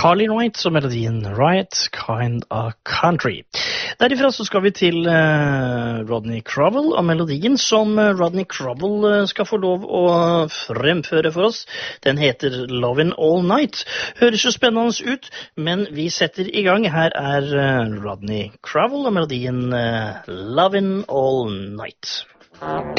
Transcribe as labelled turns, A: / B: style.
A: Carly Wright og melodien Right Kind of Country. Derifra så skal vi til Rodney Crowell og melodien som Rodney Crowell skal få lov å fremføre for oss. Den heter Lovin' All Night. Høres jo spennende ut, men vi setter i gang. Her er Rodney Crowell og melodien Lovin' All Night.